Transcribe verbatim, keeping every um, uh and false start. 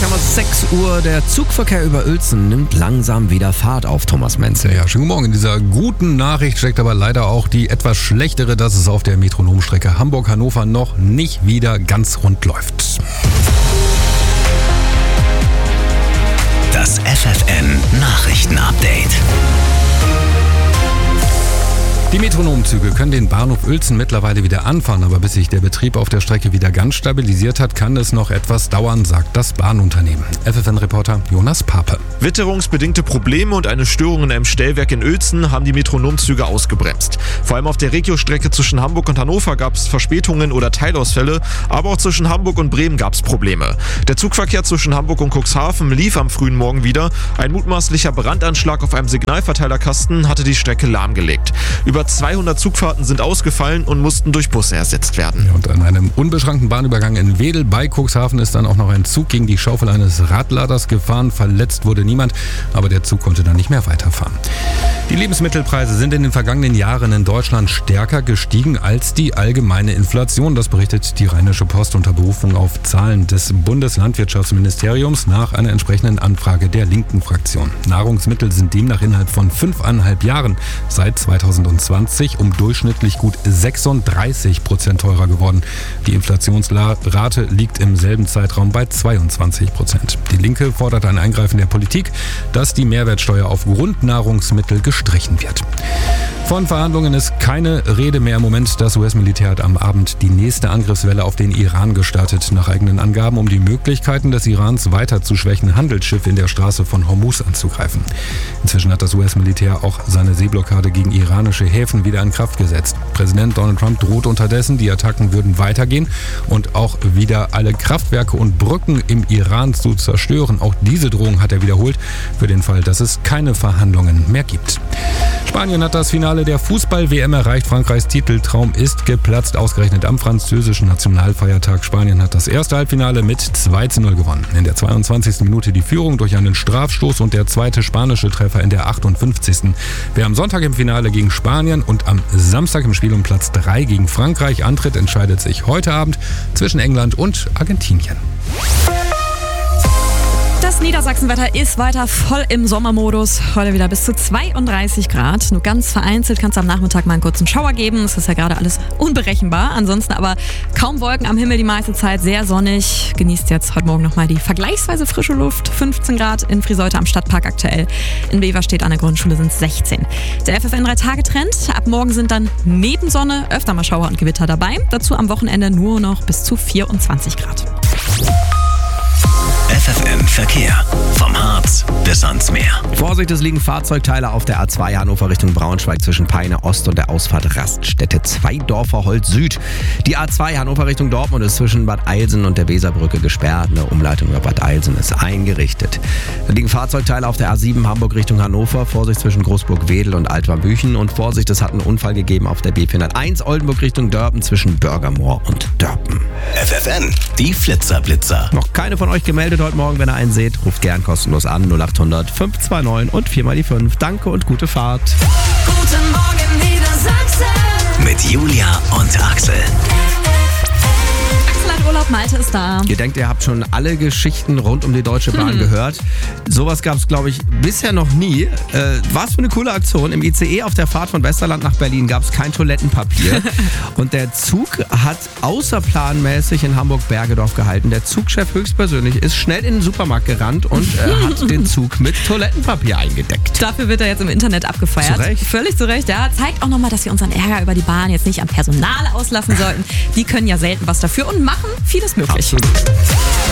haben wir sechs Uhr. Der Zugverkehr über Uelzen nimmt langsam wieder Fahrt auf, Thomas Menzel. Ja, schönen guten Morgen. In dieser guten Nachricht steckt aber leider auch die etwas schlechtere, dass es auf der Metronomstrecke Hamburg-Hannover noch nicht wieder ganz rund läuft. Das F F N-Nachrichten-Update. Die Metronomzüge können den Bahnhof Uelzen mittlerweile wieder anfahren, aber bis sich der Betrieb auf der Strecke wieder ganz stabilisiert hat, kann es noch etwas dauern, sagt das Bahnunternehmen. F F N-Reporter Jonas Pape. Witterungsbedingte Probleme und eine Störung in einem Stellwerk in Uelzen haben die Metronomzüge ausgebremst. Vor allem auf der Regio-Strecke zwischen Hamburg und Hannover gab es Verspätungen oder Teilausfälle, aber auch zwischen Hamburg und Bremen gab es Probleme. Der Zugverkehr zwischen Hamburg und Cuxhaven lief am frühen Morgen wieder. Ein mutmaßlicher Brandanschlag auf einem Signalverteilerkasten hatte die Strecke lahmgelegt. Über zweihundert Zugfahrten sind ausgefallen und mussten durch Busse ersetzt werden. Und an einem unbeschränkten Bahnübergang in Wedel bei Cuxhaven ist dann auch noch ein Zug gegen die Schaufel eines Radladers gefahren. Verletzt wurde niemand, aber der Zug konnte dann nicht mehr weiterfahren. Die Lebensmittelpreise sind in den vergangenen Jahren in Deutschland stärker gestiegen als die allgemeine Inflation. Das berichtet die Rheinische Post unter Berufung auf Zahlen des Bundeslandwirtschaftsministeriums nach einer entsprechenden Anfrage der linken Fraktion. Nahrungsmittel sind demnach innerhalb von fünfeinhalb Jahren seit zweitausendzwanzig um durchschnittlich gut sechsunddreißig Prozent teurer geworden. Die Inflationsrate liegt im selben Zeitraum bei zweiundzwanzig Prozent. Die Linke fordert ein Eingreifen der Politik, dass die Mehrwertsteuer auf Grundnahrungsmittel gestrichen wird. Von Verhandlungen ist keine Rede mehr im Moment. Das U S-Militär hat am Abend die nächste Angriffswelle auf den Iran gestartet. Nach eigenen Angaben, um die Möglichkeiten des Irans weiter zu schwächen, Handelsschiffe in der Straße von Hormuz anzugreifen. Inzwischen hat das U S-Militär auch seine Seeblockade gegen iranische Häfen wieder in Kraft gesetzt. Präsident Donald Trump droht unterdessen, die Attacken würden weitergehen und auch wieder alle Kraftwerke und Brücken im Iran zu zerstören. Auch diese Drohung hat er wiederholt, für den Fall, dass es keine Verhandlungen mehr gibt. Spanien hat das Finale der Fußball-W M erreicht. Frankreichs Titeltraum ist geplatzt, ausgerechnet am französischen Nationalfeiertag. Spanien hat das erste Halbfinale mit zwei zu null gewonnen. In der zweiundzwanzigsten Minute die Führung durch einen Strafstoß und der zweite spanische Treffer in der achtundfünfzigsten Wer am Sonntag im Finale gegen Spanien und am Samstag im Spiel um Platz drei gegen Frankreich antritt, entscheidet sich heute Abend zwischen England und Argentinien. Das Niedersachsenwetter ist weiter voll im Sommermodus. Heute wieder bis zu zweiunddreißig Grad. Nur ganz vereinzelt kann es am Nachmittag mal einen kurzen Schauer geben. Es ist ja gerade alles unberechenbar. Ansonsten aber kaum Wolken am Himmel die meiste Zeit. Sehr sonnig. Genießt jetzt heute Morgen nochmal die vergleichsweise frische Luft. fünfzehn Grad in Friseute am Stadtpark aktuell. In Beverstedt an der Grundschule sind es sechzehn. Der F F N drei Tage Trend. Ab morgen sind dann neben Sonne öfter mal Schauer und Gewitter dabei. Dazu am Wochenende nur noch bis zu vierundzwanzig Grad. F F N-Verkehr. Vom Harz bis ans Meer. Vorsicht, es liegen Fahrzeugteile auf der A zwei Hannover Richtung Braunschweig zwischen Peine Ost und der Ausfahrt Raststätte Zweidorfer Holz Süd. Die A zwei Hannover Richtung Dortmund ist zwischen Bad Eilsen und der Weserbrücke gesperrt. Eine Umleitung über Bad Eilsen ist eingerichtet. Da liegen Fahrzeugteile auf der A sieben Hamburg Richtung Hannover. Vorsicht zwischen Großburg-Wedel und Altwarmbüchen. Und Vorsicht, es hat einen Unfall gegeben auf der B vierhunderteins Oldenburg Richtung Dörpen zwischen Bürgermoor und Dörpen. F F N, die Flitzerblitzer. Noch keine von euch gemeldet heute Morgen, wenn ihr einen seht, ruft gern kostenlos an null acht hundert fünf zwei neun und vier mal die fünf. Danke und gute Fahrt. Guten Morgen Niedersachsen. Mit Julia und Axel. Urlaub, Malte ist da. Ihr denkt, ihr habt schon alle Geschichten rund um die Deutsche Bahn hm. gehört. Sowas gab es, glaube ich, bisher noch nie. Äh, was für eine coole Aktion. Im I C E auf der Fahrt von Westerland nach Berlin gab es kein Toilettenpapier. Und der Zug hat außerplanmäßig in Hamburg-Bergedorf gehalten. Der Zugchef höchstpersönlich ist schnell in den Supermarkt gerannt und äh, hat den Zug mit Toilettenpapier eingedeckt. Dafür wird er jetzt im Internet abgefeiert. Zu Recht. Völlig zu Recht, ja. Zeigt auch nochmal, dass wir unseren Ärger über die Bahn jetzt nicht am Personal auslassen sollten. Die können ja selten was dafür und machen vieles möglich. Absolut.